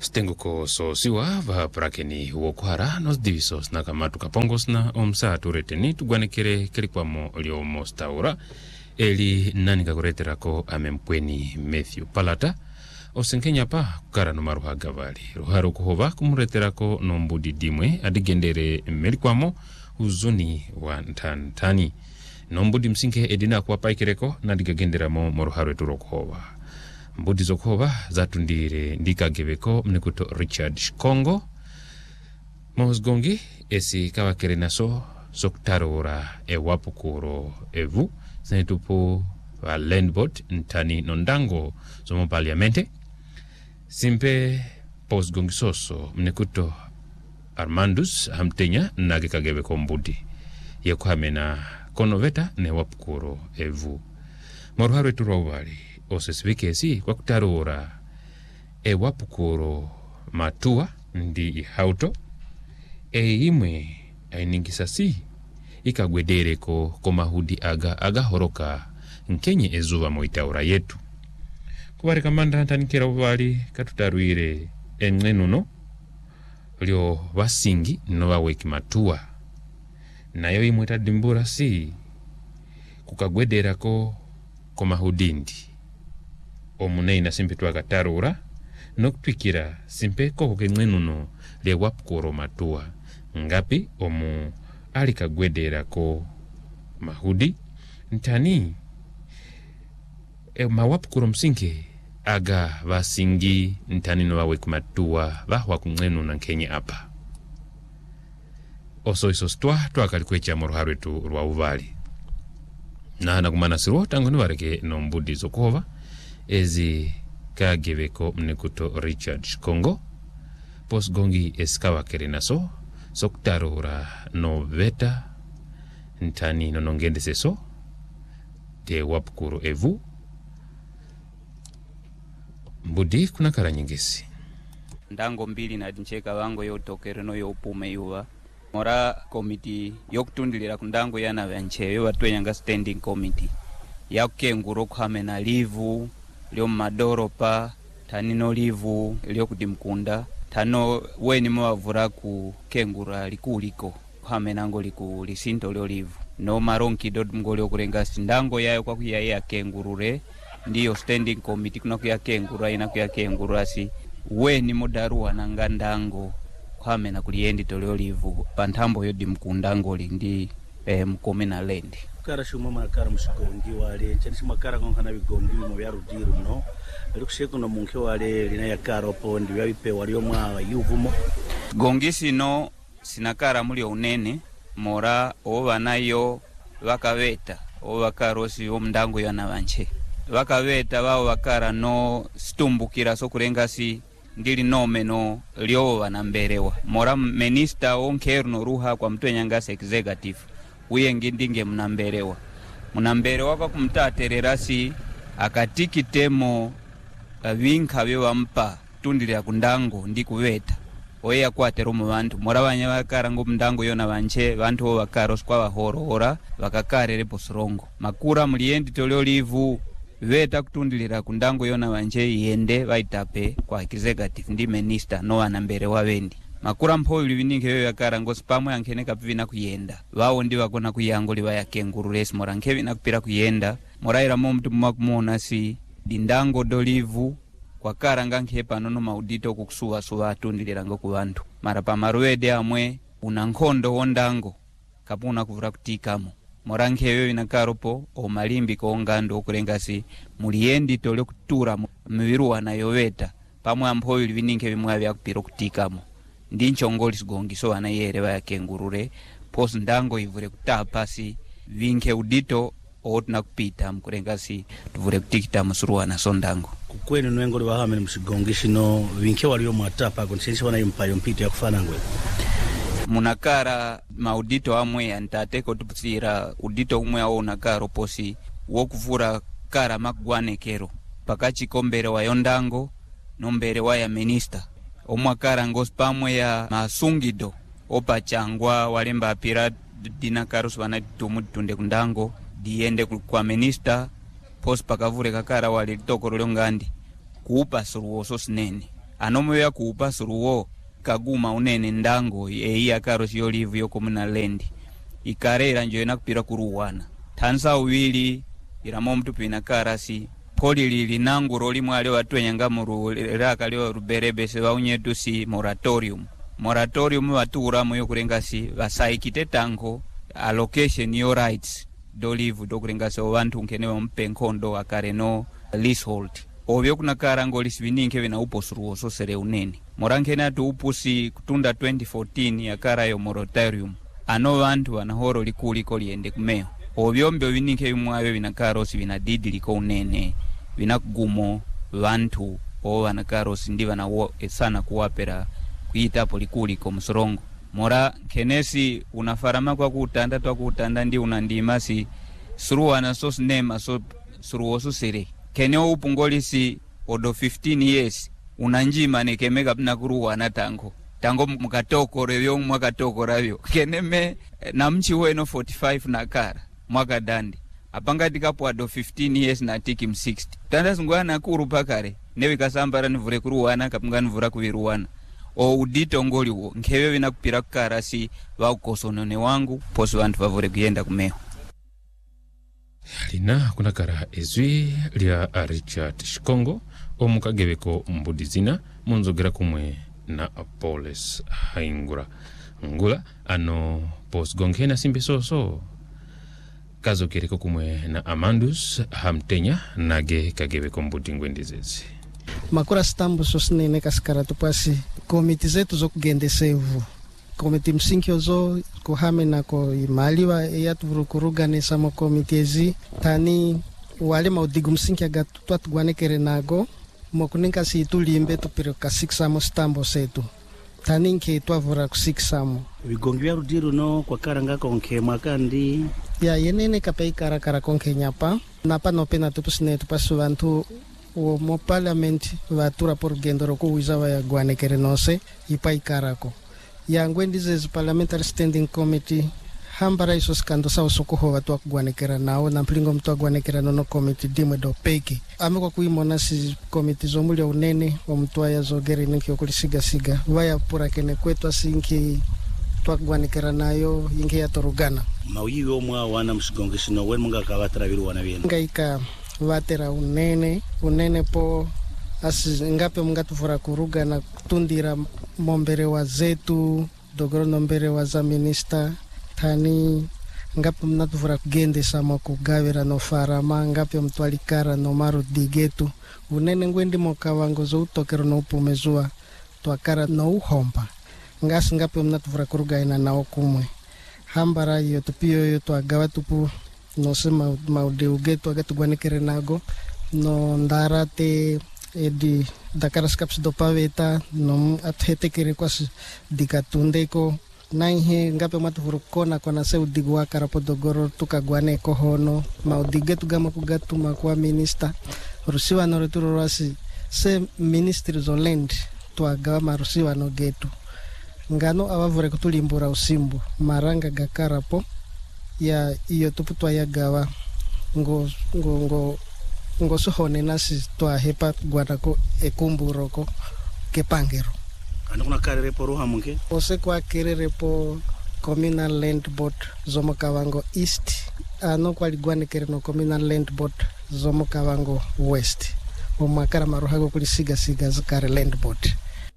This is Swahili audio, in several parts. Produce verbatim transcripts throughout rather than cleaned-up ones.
Stenguko so siwa va prakeni wokuhara nos divisos na kamatu kapongos na omsa tureteni tugwanekere kelikwamo lio mostaura eli nani kakureterako amempweni Matthew Palata osenkenya pa kukara no maruha gavali ruharo kuhova kumureterako no mbudi dimwe adigendere melikwamo uzuni wa ntantani no mbudi msinke edina kwa paikireko na digagenderamo moruharo eturo kuhova mbudi zokuhova zatundire ndikageveko mnekuto Richard Kongo Mosgongi esi kawakere naso soktarora e wapukuro evu zetupo wa landbot ntani nondango zomo parliamente simpe Posgongi soso mnekuto Armandus hamtenya nage kageveko mbudi yekuhamena konoveta ne wapukuro evu moruharo eturo wali osesvikesi kwa kutarura e wapukuro matua ndi hauto e imwe ainingisasi ikagwedereko komahudi aga aga horoka nkenye ezuva moitaura yetu kubareka manda ntanikera ubali katutaruire engenuno lyo basingi no baweki matua nayo imwe tadimbura si kukagwederako komahudindi omunei na simpe twakatarura nokutwikira simpe koko kengenuno le wapukuro matua ngapi omu alikagwederako mahudi ntani e mawapukuro msinke aga basingi ntani no bawe kumatua bahwa kungenu na Kenya apa oso iso stwa twakalikwecha moruharo etu rwa uvali na hana kumanasiro tangu nibareke no mbudi zokuhova ezi kageveko mnekuto Richard Kongo Posgongi eskawakere naso soktarura no veta ntani no nongende seso te wapukuro evu mbudi kuna kara nyingesi ndango mbili na dincheka wango yotokere no yopume yuwa mora komiti yokutundilira kundango yana vancheyo watwenyanga standing committee yakenguro kuhamena livu lyo madoropa tanino livu lyo kudimkunda tano weni mwavura ku kengura likuliko kuhamena ngo liku lisinto lyo livu no maronki dot mngolyo kurenga sindango yayo kwa kuya ya kengurure ndiyo standing committee kuna kuya kengura ina kuya kengura si weni modaruwa na ngandango kuhamena kuliendi tolyo livu pantambo yo dimkunda ngoli ndi eh, mkomena land kara shuma makara mushigongi wale chanishi makara konkana bigongi mu byarudiru no alikusheko no munke wale lina yakara opondi byabipe wali omwa yuvumo gongisi no sinakara muri unene mora oba nayo bakabeta obakarosi omndango yana banche bakabeta bawo bakara no stumbukira so kurengasi ndili nome no lyo banamberewa mora minister onkerno ruha kwa mtwenyangasa executive uye ngindinge mnamberewa mnamberewa kwa kumtatererasi akatikitemo vinka bampa tundilira kundango ndi kuveta oya kwatero mu bantu morabanya bakara ngo mndango yona banche bantu bo bakaro kwa bahorora bakakarere posrongo makura muliendi tolyo livu veta kutundilira kundango yona banche yende baitape kwa executive ndi minister no anamberewa bendi makura mpo libininge yo yakara ngo spamwe yankene kapivina kuyenda bawo ndi bakona kuyango liba yakengurures mora nkevi na kupira kuyenda moraira mo mtu mwakumona si dindango dolivu kwa kara ngankhepa nono maudito kukusuwa suwa atundilira ngo kubantu mara pa marwede amwe unankondo wondango kapuna kuvura kutikamo mora nkeyo inakaropo o malimbi ko ngando okurengasi muliendi tolyo kutura mbiruwa na yoweta pamwe ampo libininge bimwa bya kupira kutikamo ndincho ngoli sigongiso anayere bayakengurure pos ndango ivure kutapasi vinke udito otna kupita mkurengasi tuvure kutikita musuruwa na sondango kukwene nwengo libahamene musigongishi no vinke waliyo mwatapa konsensi wana impayo mpita ya kufana ngwe munakara maudito amwe antateko tupusira udito umwe ao unakaro posi wokuvura kara makugwanekero pakachi kombere wa yondango nombere wa ya minister omwakara ngospamwe ya masungido opa changwa walemba apira dina karusu wanatumu tunde kundango diende kwa minister post pakavure kakara wali tokoro ngandi kuupa suruoso sinene anomo ya kuupasuruwo kaguma unene ndango eyi akaro siyolivu yo communal land ikarera njo ena kupira kuruwana tansa uwili iramo mtu pina karasi poli lili nangu roli mwale watu enyanga muru raka leo ruberebe se waunyetu si moratorium moratorium watu uramo yo kurengasi wasaikite tango allocation yo rights do live do kurengasi wantu nkene mpe nkondo akare no leasehold obyo kuna karango lisbininke bina uposuruwo so sere unene morankena tu upusi kutunda twenty fourteen ya kara yo moratorium ano bantu banahoro likuli ko liende kumeo obyombe bininke bimwabe binakarosi binadidi liko unene binakugumo bantu o banakarosi ndi bana wo esana kuwapera kuita polikuli ko musorongo mora kenesi unafarama kwa kutanda twa kutanda ndi unandimasi suruwana so sinema so suruwoso sere keneo upungolisi odo fifteen years unanjima nekemeka pina kuruwana tango tango mukatoko revyo mwakatoko ravyo keneme na mchi weno forty-five na kara mwaka dandi apanga tikapo ado fifteen years na tiki m sixty tanda sungwana kuru pakare newe kasambara nivure kuruwana kapunga nivura kuviruwana o udito ngoli wo nkewe vina kupira kukara si waukosonone wangu posu vantu vavure kuyenda kumeo lina kuna kara ezwi lia Richard Shikongo omukageveko mbudizina munzogera kumwe na Apoles Haingura ngula ano pos gongena simbe soso kazo kereko kumwe na Amandus Hamtenya nage kageveko mbudingwe ndizezi makura stambu sosnene kaskara tupasi komiti zetu zo kugendesevu komiti msinki ozo kuhame na ko imaliwa ya tuvurukuruga nesa mo komiti ezi tani wale maudigu msinki agatu twatugwanekere nago mokuninka si tulimbe tupiro ka siksamo stambo setu tani nke twavura ku siksamo vigongi vya rudiru no kwa karanga konke makandi ya yenene kapei kara kara konke nyapa napa no pena tupusne tupasu vantu o mo parliament vatura por gendoro ko wizawa ya gwanekere nose ipai karako ya ngwendize parliamentary standing committee hambara iso skando sawo sokoho watu akugwanekera nao na mplingo mtu agwanekera nono committee dimwe do peke ame kwa kuimona si committee zo mulya unene o mtu aya zogeri ninki okulisiga siga vaya pura kene kwetu asinki twakugwanekera nayo yinge ya torugana mauyiwe omwa wana msigongesino wen munga kawatara viru wana vyenu ngaika vatera unene unene po asi ngape mungatuvura kuruga na kutundira mombere wa zetu dogoro nombere wa za minister tani ngape mnatuvura kugendesa mokugavira no farama ngape mtwalikara no maru digetu unene ngwendi mokavango zo utokero no upumezua twakara no uhomba ngasi ngape mnatuvura kuruga ina nao kumwe hambara yo tupio yo twagawa tupu no sema maudeugetu agatugwanekere nago no ndarate edi dakaras kaps do paveta no athetekere kwasi dikatundeko naihe ngape matuvurukona kona se udigwa karapodogoro tukagwane kohono maudigetu gama kugatu makwa minister rusiwa no returo rasi se ministry zo land twagawa marusiwa no getu ngano avavure kutulimbura usimbu maranga gakarapo ya iyo tuputwa ya gawa ngo ngo ngo ngo sohone nasi twa hepa gwadako ekumburoko kepangero ano kuna karere po ruha munke ose kwa kerere po communal land board zomo kavango east ano kwa ligwane kere no communal land board zomo kavango west o makara maruhago kulisiga siga zakare land board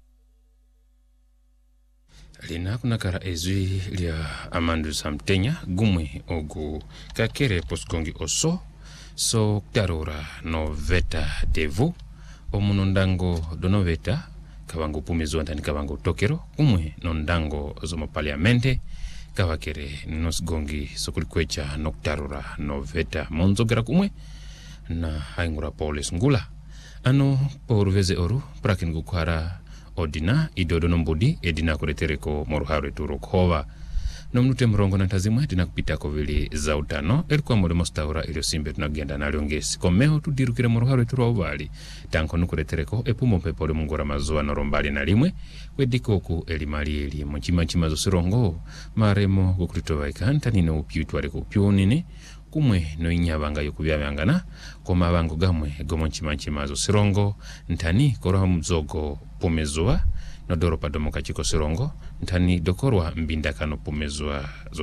lina kuna kara ezwi lia Amandu Samtenya gumwe ogu kakere poskongi oso so tarora no veta devu omunondango dono veta kavango pumezo ndani kavango tokero umwe nondango zomo parliamente kavakere nosgongi sokulikwecha noktarora no veta monzogera kumwe na haingura Apoles ngula ano porveze oru prakin gukwara odina idodo nombodi edina kuretereko moruhare turo khova nomnute mrongo na tazimwe dina kupita ko vili za utano elikuwa mole mostaura ilio simbe tunagenda na liongesi komeo tudirukire moruhare turo obali tanko nukuretereko epumo pepole mungora mazuwa norombali na limwe wedikoku elimali eli monchima chima zo sirongo maremo kukulitowa ikanta nino upiutware ko pyonine kumwe no inyabanga yokubyabangana koma bango gamwe gomo nchimanchimazo sirongo ntani koroha mzogo pomezwa no doro padomo kachiko sirongo ntani dokorwa mbindakano pomezwa